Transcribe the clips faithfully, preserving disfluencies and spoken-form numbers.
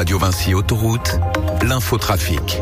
Radio Vinci Autoroute, l'infotrafic.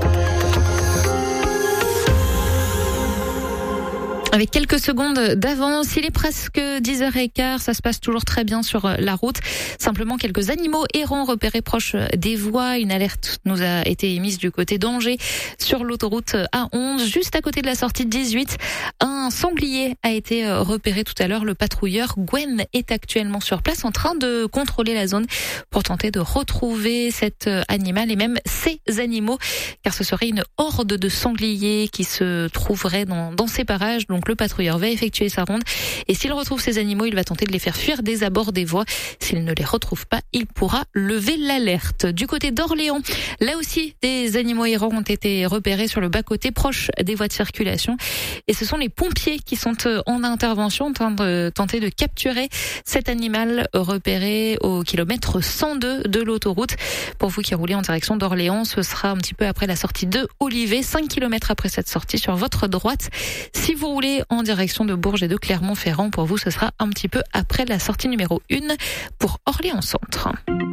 Avec quelques secondes d'avance, il est presque dix heures quinze, ça se passe toujours très bien sur la route. Simplement quelques animaux errants repérés proches des voies. Une alerte nous a été émise du côté d'Angers sur l'autoroute A onze, juste à côté de la sortie dix-huit. Un sanglier a été repéré tout à l'heure. Le patrouilleur Gwen est actuellement sur place en train de contrôler la zone pour tenter de retrouver cet animal et même ces animaux, car ce serait une horde de sangliers qui se trouverait dans, dans ces parages. Donc le patrouilleur va effectuer sa ronde et s'il retrouve ces animaux, il va tenter de les faire fuir des abords des voies. S'il ne les retrouve pas, il pourra lever l'alerte. Du côté d'Orléans, là aussi, des animaux errants ont été repérés sur le bas-côté proche des voies de circulation. Et ce sont les pompiers qui sont en intervention, en train de tenter de capturer cet animal repéré au kilomètre cent deux de l'autoroute. Pour vous qui roulez en direction d'Orléans, ce sera un petit peu après la sortie de Olivet, cinq kilomètres après cette sortie sur votre droite. Si vous roulez en direction de Bourges et de Clermont-Ferrand, pour vous, ce sera un petit peu après la sortie numéro un pour Orléans-Centre.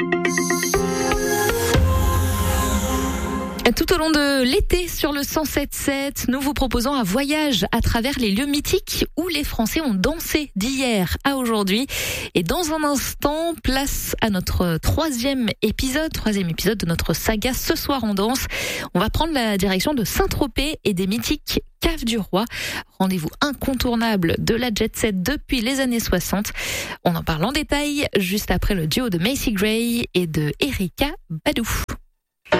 Tout au long de l'été, sur le cent sept sept, nous vous proposons un voyage à travers les lieux mythiques où les Français ont dansé d'hier à aujourd'hui. Et dans un instant, place à notre troisième épisode, troisième épisode de notre saga Ce soir on danse. On va prendre la direction de Saint-Tropez et des mythiques Caves du Roi. Rendez-vous incontournable de la jet set depuis les années soixante. On en parle en détail juste après le duo de Macy Gray et de Erykah Badu.